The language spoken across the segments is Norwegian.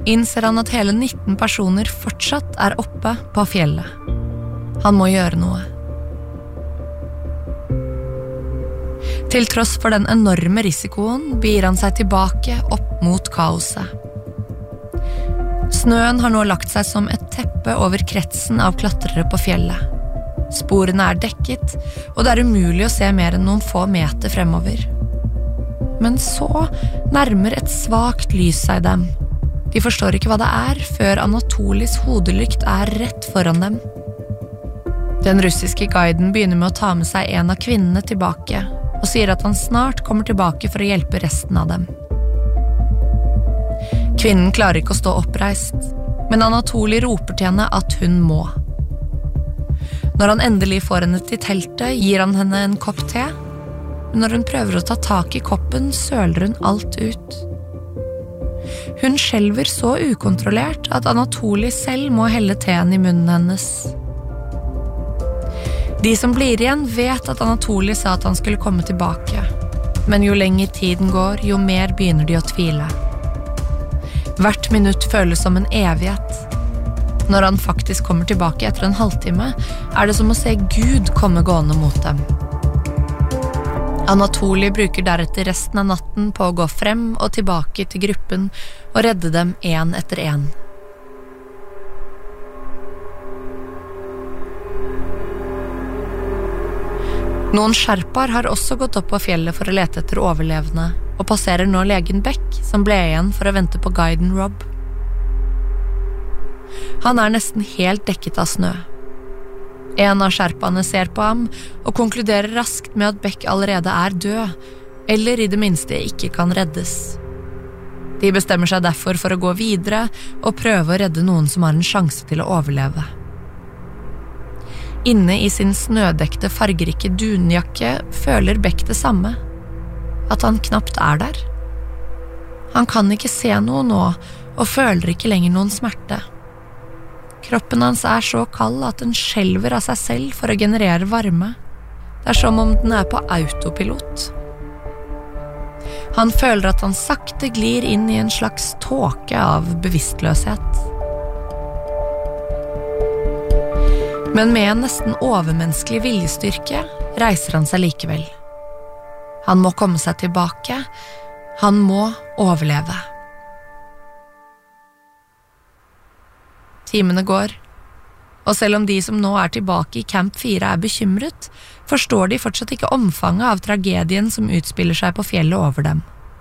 innser han at hele 19 personer fortsatt oppe på fjellet. Han må gjøre noe. Til tross for den enorme risikoen begir han seg tilbake opp mot kaoset. Snøen har nå lagt seg som et teppe over kretsen av klatrere på fjellet. Sporene dekket, og det umulig å se mer enn noen få meter fremover. Men så nærmer et svagt lys seg dem. De forstår ikke hva det før Anatolis hodelykt rett foran dem. Den russiske guiden begynner med å ta med seg en av kvinnene tilbake, og sier at han snart kommer tilbake for å hjelpe resten av dem. Kvinnen klarer ikke å stå oppreist, men Anatoli roper til henne at hun må. Når han endelig får henne til teltet, gir han henne en kopp te, men når hun prøver å ta tak I koppen, søler hun alt ut. Hun skjelver så ukontrollert at Anatoli selv må helle teen I munnen hennes. De som blir igjen vet at Anatoli sa at han skulle komme tilbake, men jo lenger tiden går, jo mer begynner de å tvile. Hvert minutt føles som en evighet. Når han faktisk kommer tilbake etter en halvtime, det som å se Gud komme gående mot dem. Anatoli bruker deretter resten av natten på å gå frem og tilbake til gruppen og redde dem en etter en. Noen sherpaer har også gått opp på fjellet for å lete etter overlevende, og passerer nå legen Beck, som ble igjen for å vente på guiden Rob. Han nesten helt dekket av snø. En av sherpaene ser på ham og konkluderer raskt med at Beck allerede død, eller I det minste ikke kan reddes. De bestemmer seg derfor for å gå videre og prøve å redde noen som har en sjanse til å overleve. Inne I sin snødekte fargerike dunjakke føler Beck det samme, at han knapt der. Han kan ikke se noe nå og føler ikke lenger noen smerte. Kroppen hans så kald at den skjelver av seg selv for å generere varme. Det som om den på autopilot. Han føler at han sakte glir inn I en slags tåke av bevisstløshet. Men med en nesten overmenneskelig viljestyrke reiser han seg likevel. Han må komme seg tilbake. Han må overleve. Timene går, og selv om de som nå tilbake I Camp 4 bekymret, forstår de fortsatt ikke omfanget av tragedien som utspiller seg på fjellet over dem.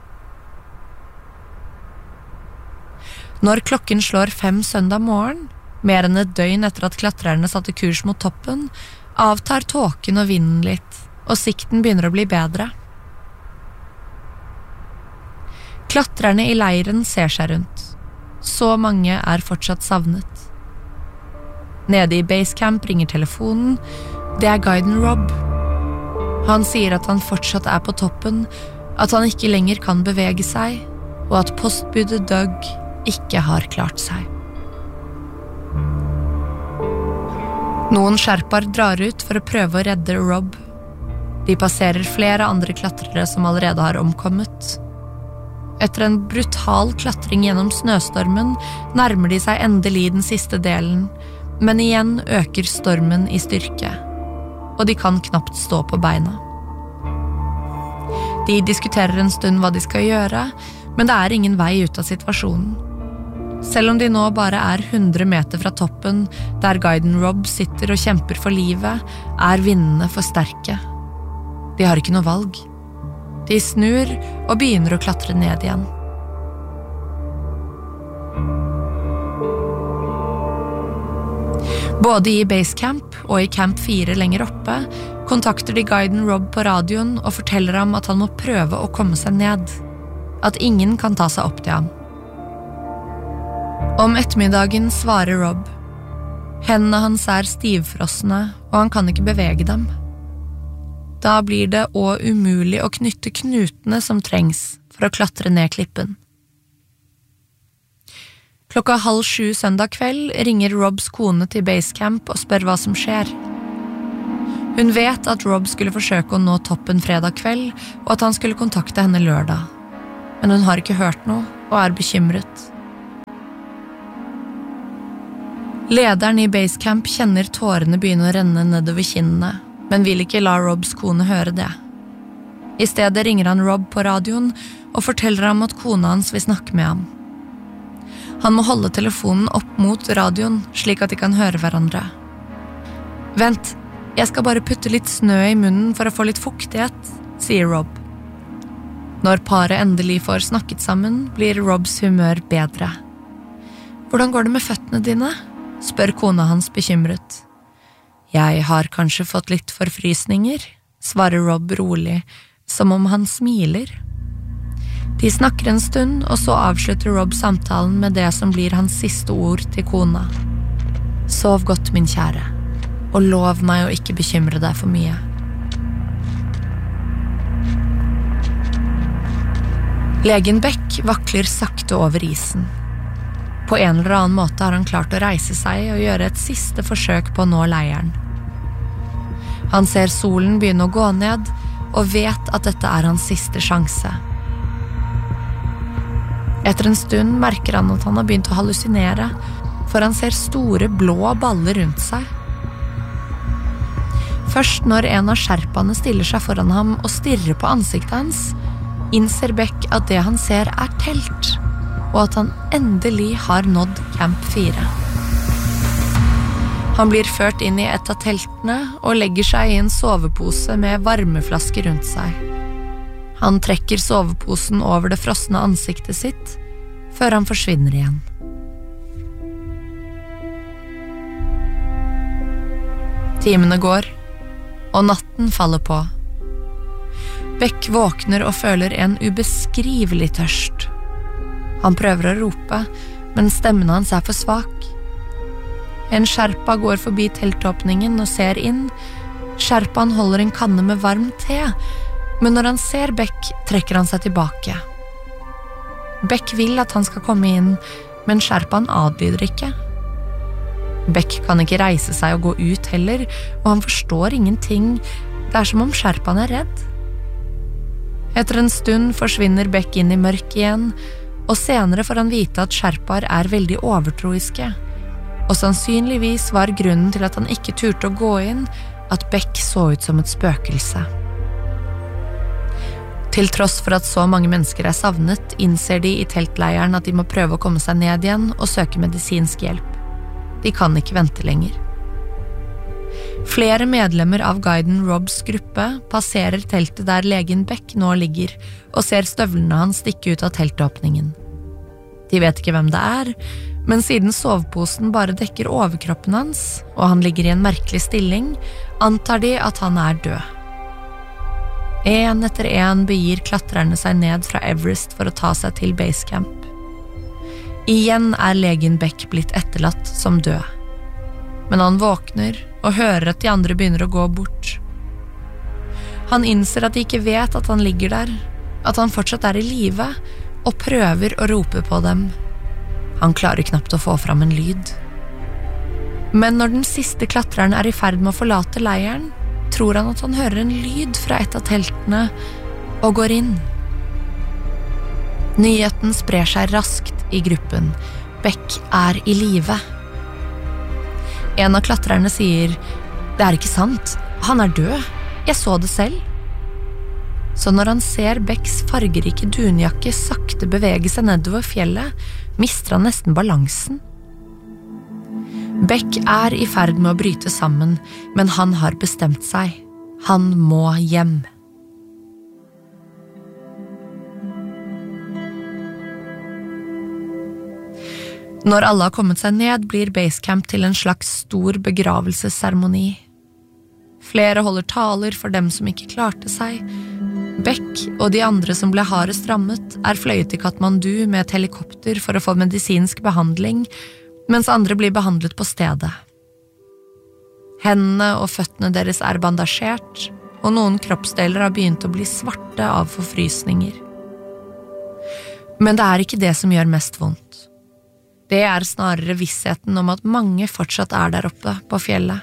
Når klokken slår 5 søndag morgen, mer enn et døgn etter at klatrerne satte kurs mot toppen, avtar tåken og vinden litt, og sikten begynner å bli bedre. Klatrerne I leiren ser seg rundt. Så mange fortsatt savnet. Nede I basecamp ringer telefonen. Det guiden Rob. Han sier at han fortsatt på toppen, at han ikke lenger kan bevege seg, og at postbudet Doug ikke har klart seg. Noen sherpaer drar ut for å prøve å redde Rob. De passerer flere andre klatrere som allerede har omkommet. Etter en brutal klatring gjennom snøstormen nærmer de seg endelig den siste delen, men igjen øker stormen I styrke, og de kan knapt stå på beina. De diskuterer en stund hva de skal gjøre, men det ingen vei ut av situasjonen. Selv om de nå bare 100 meter fra toppen, der guiden Rob sitter og kjemper for livet, vindene for sterke. De har ikke noe valg. De snur og begynner å klatre ned igjen. Både I basecamp og I Camp 4 lenger oppe kontakter de guiden Rob på radioen og forteller ham at han må prøve å komme seg ned. At ingen kan ta seg opp til ham. Om ettermiddagen svarer Rob. Hendene hans stivfrosne, og han kan ikke bevege dem. Da blir det også umulig å knytte knutene som trengs for å klatre ned klippen. 6:30 søndag kveld ringer Robs kone til basecamp og spør hva som skjer. Hun vet at Rob skulle forsøke å nå toppen fredag kveld, og at han skulle kontakte henne lørdag. Men hun har ikke hørt noe og bekymret. Lederen i Basecamp kjenner tårene begynne å renne nedover kinnene, men vil ikke la Robs kone høre det. I stedet ringer han Rob på radioen og forteller ham at kona hans vil snakke med ham. Han må holde telefonen opp mot radioen, slik at de kan høre hverandre. «Vent, jeg skal bare putte litt snø i munnen for å få litt fuktighet», sier Rob. Når paret endelig får snakket sammen, blir Robs humør bedre. «Hvordan går det med føttene dine?» spør kona hans bekymret. «Jeg har kanskje fått litt forfrysninger», svarer Rob rolig, som om han smiler. De snakker en stund, og så avslutter Rob samtalen med det som blir hans siste ord til kona. «Sov godt, min kjære, og lov meg å ikke bekymre deg for mye.» Legen Beck vakler sakte over isen. På en eller annen måte har han klart å reise seg og gjøre et siste forsøk på å nå leiren. Han ser solen begynne å gå ned, og vet at dette er hans siste sjanse. Etter en stund merker han at han har begynt å hallusinere, for han ser store blå baller rundt seg. Først når en av sherpaene stiller seg foran ham og stirrer på ansiktet hans, innser Beck at det han ser er telt, og at han endelig har nådd Camp 4. Han blir ført inn i et av teltene og legger seg i en sovepose med varmeflaske rundt seg. Han trekker soveposen over det frosne ansiktet sitt, før han forsvinner igjen. Timene går, og natten faller på. Beck våkner og føler en ubeskrivelig tørst. Han prøver å rope, men stemmen hans er for svak. En sherpa går forbi teltåpningen og ser inn. Sherpaen holder en kanne med varm te, men når han ser Beck, trekker han seg tilbake. Beck vil at han skal komme inn, men sherpaen adlyder ikke. Beck kan ikke reise seg og gå ut heller, og han forstår ingenting. Det er som om sherpaen er redd. Etter en stund forsvinner Beck inn i mørk igjen, og senere får han vite at sherpaer er veldig overtroiske, og sannsynligvis var grunnen til at han ikke turte å gå inn at Beck så ut som et spøkelse. Til tross for at så mange mennesker er savnet, innser de i teltleiren at de må prøve å komme seg ned igjen og søke medisinsk hjelp. De kan ikke vente lenger. Flere medlemmer av guiden Robs gruppe passerer teltet der legen Beck nå ligger, og ser støvlene hans stikke ut av teltåpningen. De vet ikke hvem det er, men siden soveposen bare dekker overkroppen hans, og han ligger i en merkelig stilling, antar de at han er død. En etter en begir klatrerne seg ned fra Everest for å ta seg til Basecamp. Igjen er legen Beck blitt etterlatt som død. Men han våkner og hører at de andre begynner å gå bort. Han innser at de ikke vet at han ligger der, at han fortsatt er i live, og prøver å rope på dem. Han klarer knapt å få fram en lyd. Men når den siste klatreren er i ferd med å forlate leiren, tror han at han hører en lyd fra et av teltene, og går inn. Nyheten sprer seg raskt i gruppen. Beck er i live. En av klatrerne sier, «Det er ikke sant, han er død, jeg så det selv.» Så når han ser Becks fargerike dunjakke sakte bevege seg nedover fjellet, mister han nesten balansen. Beck er i ferd med å bryte sammen, men han har bestemt seg. Han må hjem. Når alle har kommet seg ned, blir Basecamp til en slags stor begravelsesseremoni. Flere holder taler for dem som ikke klarte seg. Beck og de andre som ble hardest rammet, er fløyet til Kathmandu med et helikopter for å få medisinsk behandling, mens andre blir behandlet på stedet. Hendene og føttene deres er bandasjert, og noen kroppsdeler har begynt å bli svarte av forfrysninger. Men det er ikke det som gjør mest vondt. Det er snarere vissheten om at mange fortsatt er der oppe på fjellet.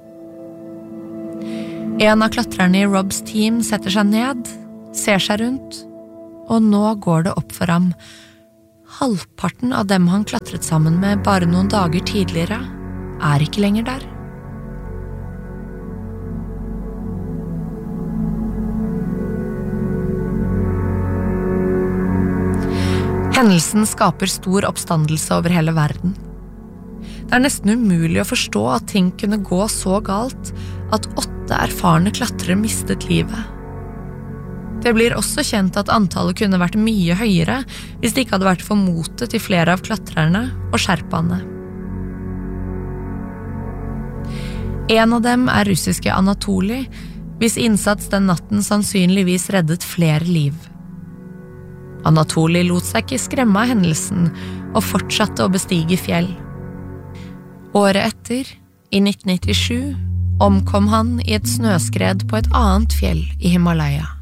En av klatrerne i Robs team setter seg ned, ser seg rundt, og nå går det opp for ham. Halvparten av dem han klatret sammen med bare noen dager tidligere, er ikke lenger der. Hendelsen skaper stor oppstandelse over hele verden. Det er nesten umulig å forstå at ting kunne gå så galt at 8 erfarne klatrere mistet livet. Det blir også kjent at antallet kunne vært mye høyere hvis det ikke hadde vært for motet til flere av klatrerne og sherpaene. En av dem er russiske Anatoli, hvis innsats den natten sannsynligvis reddet flere liv. Anatoli lot seg ikke skremme av hendelsen og fortsatte å bestige fjell. Året etter, i 1997, omkom han i et snøskred på et annet fjell i Himalaya.